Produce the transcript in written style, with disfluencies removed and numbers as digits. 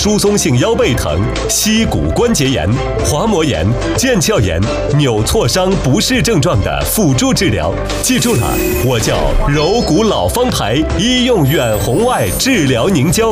疏松性腰背疼、膝骨关节炎、滑膜炎、腱鞘炎、扭挫伤不适症状的辅助治疗。记住了，我叫柔骨老方牌医用远红外治疗凝胶。